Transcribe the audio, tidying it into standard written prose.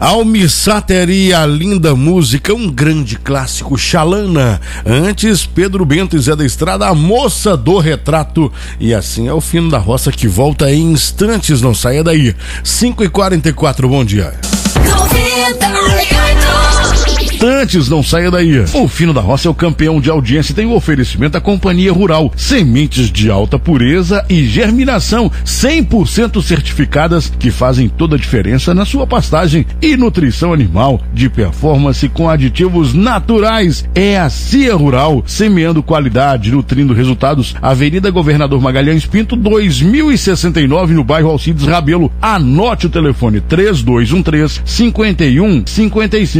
Almissáter e a linda música, um grande clássico, Xalana. Antes, Pedro Bento e Zé da Estrada, a moça do retrato. E assim é o Fino da Roça que volta em instantes, não saia daí. 5h44, bom dia. Antes, não saia daí. O Fino da Roça é o campeão de audiência e tem o oferecimento da Companhia Rural. Sementes de alta pureza e germinação 100% certificadas que fazem toda a diferença na sua pastagem e nutrição animal de performance com aditivos naturais. É a CIA Rural, semeando qualidade, nutrindo resultados. Avenida Governador Magalhães Pinto, 2069, no bairro Alcides Rabelo. Anote o telefone 3213-5155.